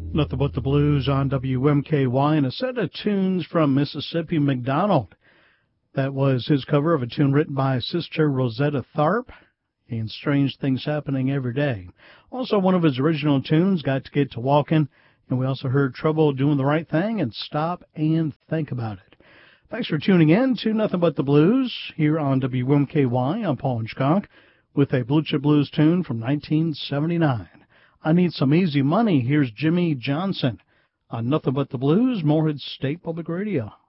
Nothing But the Blues on WMKY, and a set of tunes from Mississippi McDonald. That was his cover of a tune written by Sister Rosetta Tharpe, and Strange Things Happening Every Day. Also, one of his original tunes, Got to Get to Walking, and we also heard Trouble Doing the Right Thing and Stop and Think About It. Thanks for tuning in to Nothing But the Blues here on WMKY. I'm Paul Hitchcock with a Blue Chip Blues tune from 1979. I Need Some Easy Money. Here's Jimmy Johnson on Nothing But the Blues, Morehead State Public Radio.